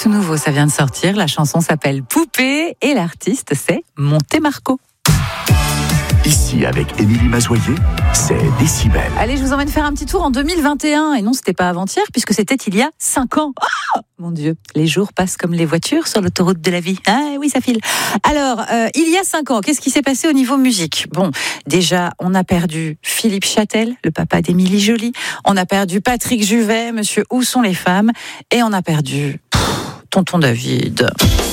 tout nouveau, ça vient de sortir. La chanson s'appelle Poupée et l'artiste, c'est Montemarco. Ici, avec Émilie Mazoyer, c'est Décibel. Allez, je vous emmène faire un petit tour en 2021. Et non, c'était pas avant-hier, puisque c'était il y a 5 ans. Oh mon Dieu, les jours passent comme les voitures sur l'autoroute de la vie. Ah oui, ça file. Alors, il y a 5 ans, qu'est-ce qui s'est passé au niveau musique ? Bon, déjà, on a perdu Philippe Châtel, le papa d'Émilie Joly. On a perdu Patrick Juvet, Monsieur Où sont les femmes ? Et on a perdu Tonton David.